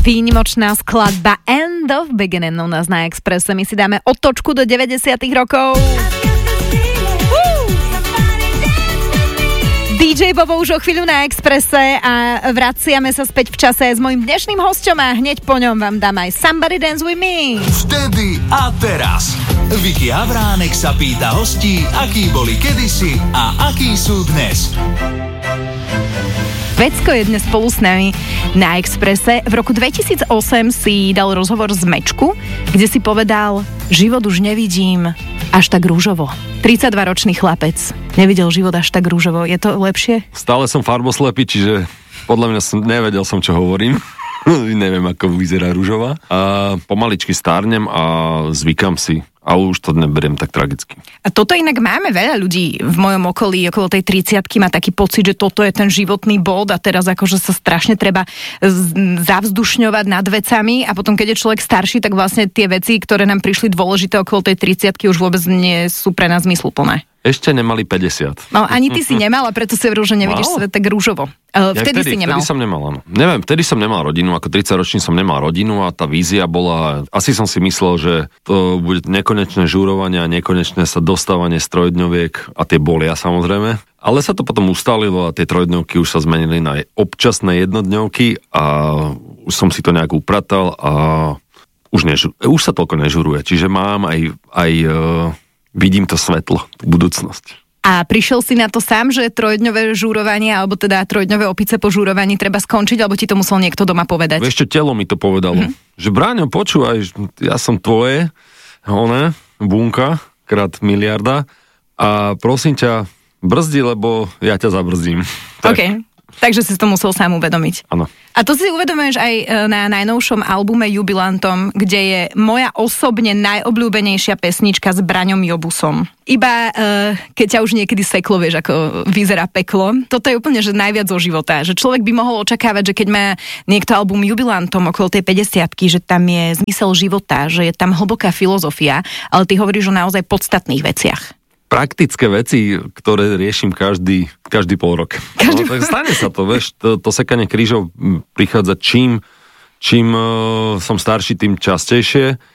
Výnimočná skladba End of Beginning u nás na Expresse. My si dáme otočku do 90. rokov. DJ Bobo už o chvíľu na Expresse a vraciame sa späť v čase s mojím dnešným hosťom a hneď po ňom vám dám aj Somebody Dance With Me. Vtedy a teraz. Vicky Havránek sa pýta hostí, akí boli kedysi a akí sú dnes. Vecko je dnes spolu s nami na Expresse. V roku 2008 si dal rozhovor z Mečku, kde si povedal, život už nevidím až tak rúžovo. 32-ročný chlapec nevidel život až tak rúžovo. Je to lepšie? Stále som farboslepý, čiže podľa mňa nevedel som, čo hovorím. Neviem, ako vyzerá rúžová. A pomaličky stárnem a zvykam si. A už to neberiem tak tragicky. A toto inak máme veľa ľudí v mojom okolí, okolo tej 30-ky má taký pocit, že toto je ten životný bod a teraz akože sa strašne treba zavzdušňovať nad vecami a potom, keď je človek starší, tak vlastne tie veci, ktoré nám prišli dôležité okolo tej 30-ky už vôbec nie sú pre nás zmysluplné. Ešte nemali 50. No ani ty si nemal a preto si hovoril, že nevidíš svet tak rúžovo. Vtedy si nemal. Vtedy som nemal, áno. Neviem, vtedy som nemal rodinu, ako 30-ročný som nemal rodinu a tá vízia bola, asi som si myslel, že to bude nekonečné žúrovanie a nekonečné sa dostávanie z trojdňoviek a tie bolia samozrejme. Ale sa to potom ustalilo a tie trojdňovky už sa zmenili na občasné jednodňovky a už som si to nejak upratal a už sa toľko nežuruje. Čiže mám aj vidím to svetlo, tú budúcnosť. A prišiel si na to sám, že trojdňové žúrovanie, alebo teda trojdňové opice po žúrovaní treba skončiť, alebo ti to musel niekto doma povedať? Ešte telo mi to povedalo. Že Bráňo, počúvaj, ja som tvoje, bunka, krát miliarda a prosím ťa, brzdi, lebo ja ťa zabrzdím. OK. Takže si to musel sám uvedomiť. Áno. A to si uvedomuješ aj na najnovšom albume Jubilantom, kde je moja osobne najobľúbenejšia pesnička s Braňom Jobusom. Iba keď ťa už niekedy seklo, vieš, ako vyzerá peklo. Toto je úplne, že najviac zo života. Že človek by mohol očakávať, že keď má niekto album Jubilantom okolo tej 50-ky, že tam je zmysel života, že je tam hlboká filozofia, ale ty hovoríš o naozaj podstatných veciach. Praktické veci, ktoré riešim každý pol rok. No, tak stane sa to, vieš, to sekanie krížov prichádza čím som starší, tým častejšie